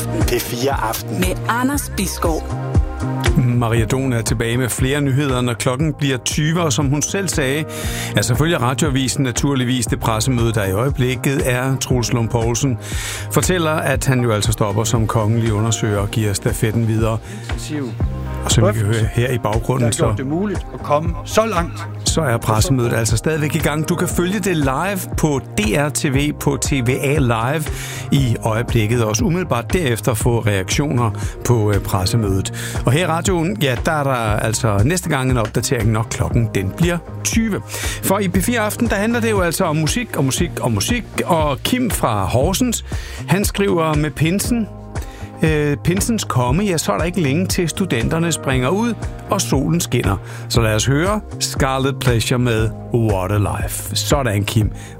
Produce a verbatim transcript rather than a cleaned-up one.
P fire Aften med Anders Bisgaard. Maria Don er tilbage med flere nyheder, når klokken bliver tyve, og som hun selv sagde, er selvfølgelig Radioavisen naturligvis det pressemøde, der i øjeblikket er. Troels Lund Poulsen fortæller, at han jo altså stopper som kongelig undersøger og giver stafetten videre. Og som vi kan høre her i baggrunden, så det muligt at komme så langt. Så er pressemødet altså stadigvæk i gang. Du kan følge det live på D R T V, på T V A Live i øjeblikket, og også umiddelbart derefter få reaktioner på pressemødet. Og her i radioen, ja, der er der altså næste gang en opdatering, når klokken den bliver tyve. For i P fire Aften, der handler det jo altså om musik og musik og musik, og Kim fra Horsens, han skriver med pinsen, Øh, pinsens komme, ja, så er der ikke længe til studenterne springer ud, og solen skinner. Så lad os høre Scarlet Pleasure med What a Life. Sådan, Kim.